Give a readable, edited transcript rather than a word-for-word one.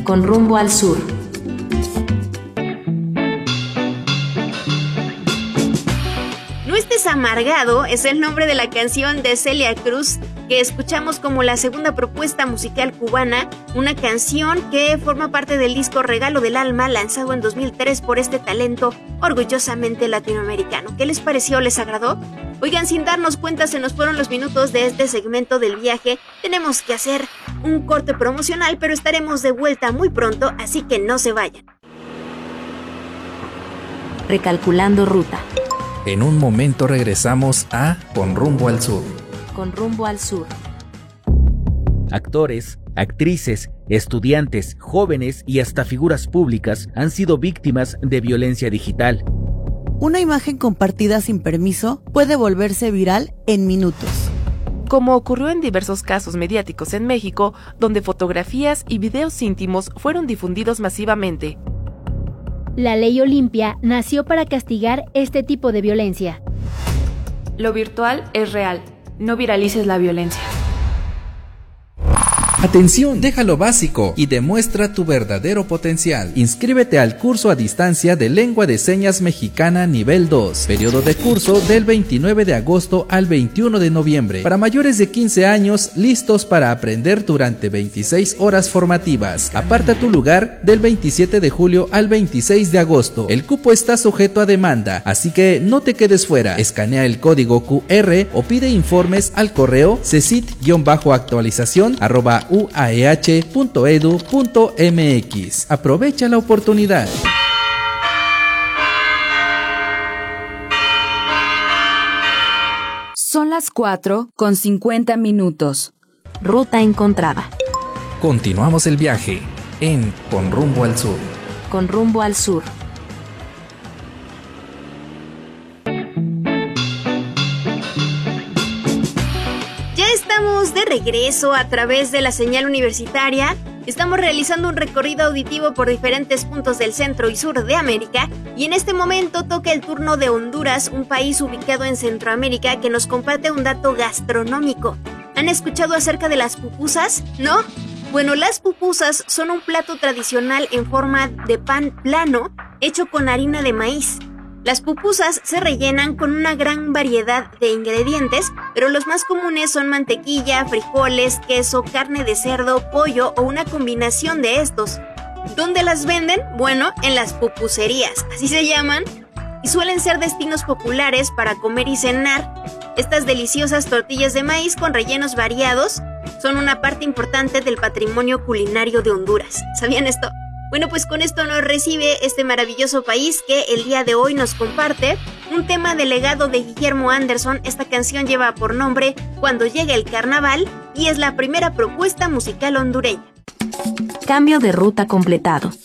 Con rumbo al sur. No estés amargado es el nombre de la canción de Celia Cruz que escuchamos como la segunda propuesta musical cubana, una canción que forma parte del disco Regalo del Alma, lanzado en 2003 por este talento orgullosamente latinoamericano. ¿Qué les pareció? ¿Les agradó? Oigan, sin darnos cuenta se nos fueron los minutos de este segmento del viaje. Tenemos que hacer un corte promocional, pero estaremos de vuelta muy pronto, así que no se vayan. Recalculando ruta. En un momento regresamos a Con rumbo al sur. Con rumbo al sur. Actores, actrices, estudiantes, jóvenes y hasta figuras públicas han sido víctimas de violencia digital. Una imagen compartida sin permiso puede volverse viral en minutos. Como ocurrió en diversos casos mediáticos en México, donde fotografías y videos íntimos fueron difundidos masivamente. La ley Olimpia nació para castigar este tipo de violencia. Lo virtual es real. No viralices la violencia. Atención, deja lo básico y demuestra tu verdadero potencial. Inscríbete al curso a distancia de Lengua de Señas Mexicana Nivel 2. Periodo de curso del 29 de agosto al 21 de noviembre. Para mayores de 15 años, listos para aprender durante 26 horas formativas. Aparta tu lugar del 27 de julio al 26 de agosto. El cupo está sujeto a demanda, así que no te quedes fuera. Escanea el código QR o pide informes al correo cesit-actualización@uaeh.edu.mx. Aprovecha la oportunidad. Son las 4:50. Ruta encontrada. Continuamos el viaje en Con rumbo al sur. Con rumbo al sur. Estamos de regreso a través de la señal universitaria. Estamos realizando un recorrido auditivo por diferentes puntos del centro y sur de América y en este momento toca el turno de Honduras, un país ubicado en Centroamérica que nos comparte un dato gastronómico. ¿Han escuchado acerca de las pupusas? ¿No? Bueno, las pupusas son un plato tradicional en forma de pan plano hecho con harina de maíz. Las pupusas se rellenan con una gran variedad de ingredientes, pero los más comunes son mantequilla, frijoles, queso, carne de cerdo, pollo o una combinación de estos. ¿Dónde las venden? Bueno, en las pupuserías, así se llaman, y suelen ser destinos populares para comer y cenar. Estas deliciosas tortillas de maíz con rellenos variados son una parte importante del patrimonio culinario de Honduras. ¿Sabían esto? Bueno, pues con esto nos recibe este maravilloso país que el día de hoy nos comparte un tema del legado de Guillermo Anderson. Esta canción lleva por nombre Cuando llega el carnaval y es la primera propuesta musical hondureña. Cambio de ruta completado.